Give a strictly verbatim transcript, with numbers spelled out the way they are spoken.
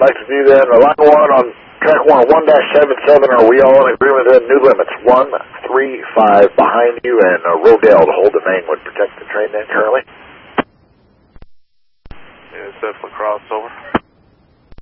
like to do then, uh, line one on track one, one dash seven seven, are we all in agreement that new limits? one, three, five behind you, and uh, Rodale to hold the main would protect the train then currently? Yeah, it's definitely crossed over.